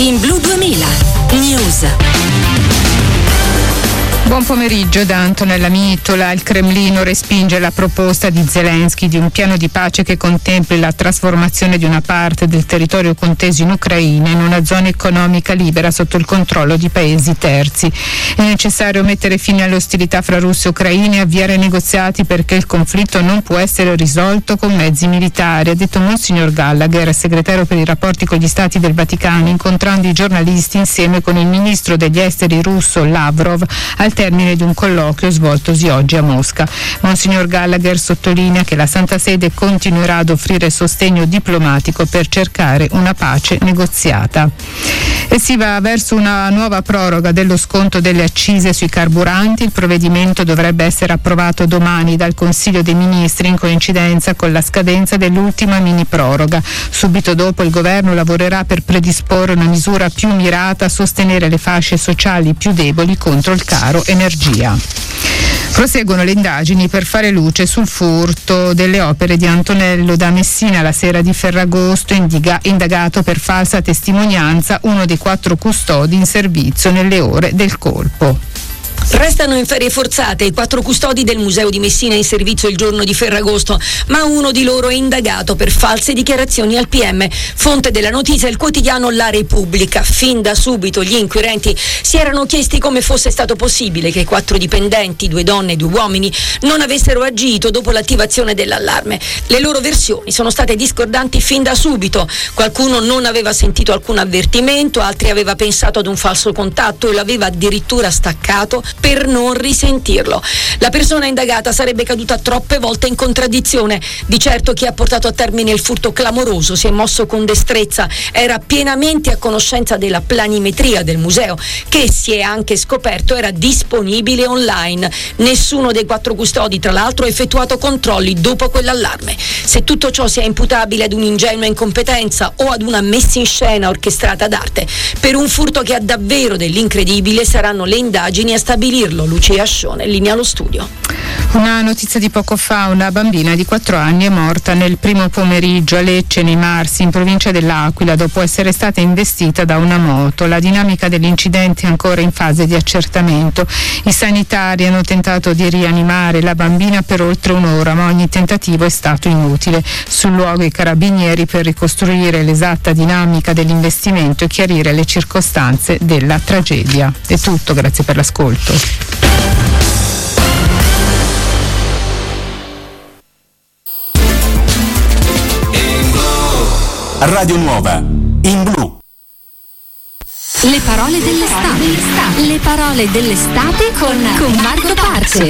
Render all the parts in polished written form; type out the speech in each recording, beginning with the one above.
In Blu 2000 News. Buon pomeriggio da Antonella Mitola. Il Cremlino respinge la proposta di Zelensky di un piano di pace che contempli la trasformazione di una parte del territorio conteso in Ucraina in una zona economica libera sotto il controllo di paesi terzi. È necessario mettere fine alle ostilità fra Russia e Ucraina e avviare negoziati perché il conflitto non può essere risolto con mezzi militari, ha detto Monsignor Gallagher, segretario per i rapporti con gli Stati del Vaticano, incontrando i giornalisti insieme con il ministro degli esteri russo Lavrov al termine di un colloquio svoltosi oggi a Mosca. Monsignor Gallagher sottolinea che la Santa Sede continuerà ad offrire sostegno diplomatico per cercare una pace negoziata. E si va verso una nuova proroga dello sconto delle accise sui carburanti. Il provvedimento dovrebbe essere approvato domani dal Consiglio dei Ministri in coincidenza con la scadenza dell'ultima mini proroga. Subito dopo il governo lavorerà per predisporre una misura più mirata a sostenere le fasce sociali più deboli contro il caro energia. Proseguono le indagini per fare luce sul furto delle opere di Antonello da Messina alla sera di Ferragosto, indagato per falsa testimonianza uno dei 4 custodi in servizio nelle ore del colpo. Restano in ferie forzate i 4 custodi del Museo di Messina in servizio il giorno di Ferragosto, ma uno di loro è indagato per false dichiarazioni al PM. Fonte della notizia il quotidiano La Repubblica. Fin da subito gli inquirenti si erano chiesti come fosse stato possibile che i 4 dipendenti, 2 donne e 2 uomini, non avessero agito dopo l'attivazione dell'allarme. Le loro versioni sono state discordanti fin da subito. Qualcuno non aveva sentito alcun avvertimento, altri aveva pensato ad un falso contatto e lo aveva addirittura staccato per non risentirlo. La persona indagata sarebbe caduta troppe volte in contraddizione. Di certo chi ha portato a termine il furto clamoroso si è mosso con destrezza, era pienamente a conoscenza della planimetria del museo, che si è anche scoperto era disponibile online. Nessuno dei 4 custodi, tra l'altro, ha effettuato controlli dopo quell'allarme. Se tutto ciò sia imputabile ad un'ingenua incompetenza o ad una messa in scena orchestrata d'arte, per un furto che ha davvero dell'incredibile saranno le indagini a stabilirlo. Lucia Ascione, linea allo studio. Una notizia di poco fa: una bambina di 4 anni è morta nel primo pomeriggio a Lecce, nei Marsi, in provincia dell'Aquila, dopo essere stata investita da una moto. La dinamica dell'incidente è ancora in fase di accertamento. I sanitari hanno tentato di rianimare la bambina per oltre un'ora, ma ogni tentativo è stato inutile. Sul luogo i carabinieri per ricostruire l'esatta dinamica dell'investimento e chiarire le circostanze della tragedia. È tutto, grazie per l'ascolto. Radio Nuova, in blu. Le parole dell'estate. Le parole dell'estate con Marco Parce.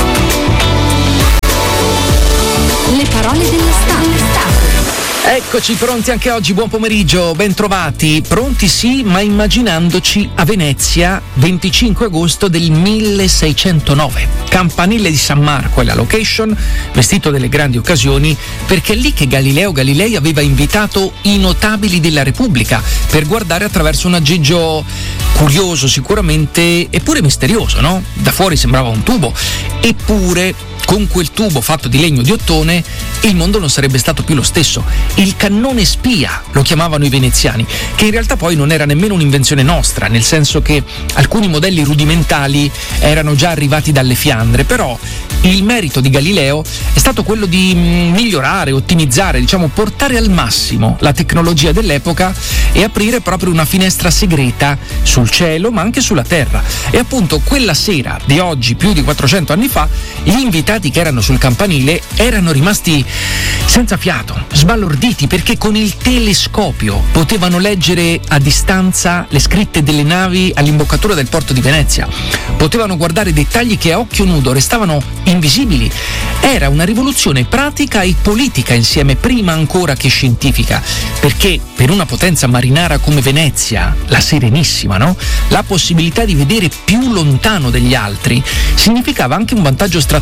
Le parole dell'estate. Eccoci pronti anche oggi, buon pomeriggio, ben trovati. Pronti sì, ma immaginandoci a Venezia, 25 agosto del 1609. Campanile di San Marco è la location, vestito delle grandi occasioni, perché è lì che Galileo Galilei aveva invitato i notabili della Repubblica per guardare attraverso un aggeggio curioso sicuramente, eppure misterioso, no? Da fuori sembrava un tubo, eppure con quel tubo fatto di legno di ottone il mondo non sarebbe stato più lo stesso. Il cannone spia lo chiamavano i veneziani, che in realtà poi non era nemmeno un'invenzione nostra, nel senso che alcuni modelli rudimentali erano già arrivati dalle Fiandre, però il merito di Galileo è stato quello di migliorare, ottimizzare, portare al massimo la tecnologia dell'epoca e aprire proprio una finestra segreta sul cielo ma anche sulla terra. E appunto quella sera di oggi, più di 400 anni fa, gli invitati che erano sul campanile erano rimasti senza fiato, sbalorditi, perché con il telescopio potevano leggere a distanza le scritte delle navi all'imboccatura del porto di Venezia, potevano guardare dettagli che a occhio nudo restavano invisibili. Era una rivoluzione pratica e politica insieme, prima ancora che scientifica, perché per una potenza marinara come Venezia, la Serenissima, no? La possibilità di vedere più lontano degli altri significava anche un vantaggio strategico in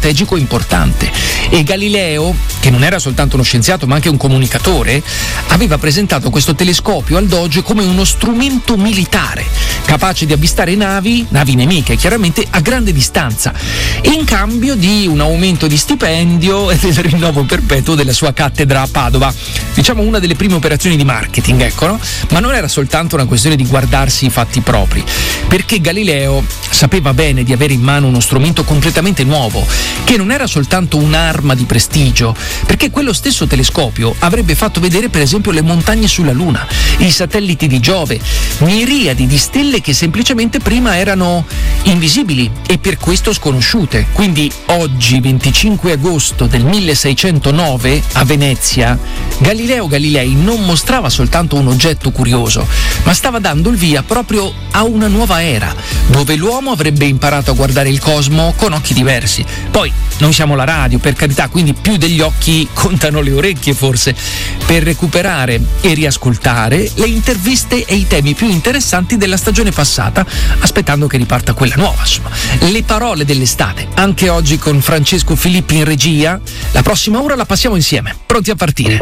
importante. E Galileo, che non era soltanto uno scienziato ma anche un comunicatore, aveva presentato questo telescopio al Doge come uno strumento militare capace di avvistare navi nemiche, chiaramente a grande distanza, in cambio di un aumento di stipendio e del rinnovo perpetuo della sua cattedra a Padova. Diciamo una delle prime operazioni di marketing, ecco, no? Ma non era soltanto una questione di guardarsi i fatti propri, perché Galileo sapeva bene di avere in mano uno strumento completamente nuovo, che non era soltanto un'arma di prestigio, perché quello stesso telescopio avrebbe fatto vedere per esempio le montagne sulla Luna, i satelliti di Giove, miriadi di stelle che semplicemente prima erano invisibili e per questo sconosciute. Quindi oggi, 25 agosto del 1609, a Venezia, Galileo Galilei non mostrava soltanto un oggetto curioso, ma stava dando il via proprio a una nuova era, dove l'uomo avrebbe imparato a guardare il cosmo con occhi diversi. Poi, noi siamo la radio, per carità, quindi più degli occhi contano le orecchie forse, per recuperare e riascoltare le interviste e i temi più interessanti della stagione passata, aspettando che riparta quella nuova, insomma. Le parole dell'estate, anche oggi con Francesco Filippi in regia. La prossima ora la passiamo insieme, pronti a partire.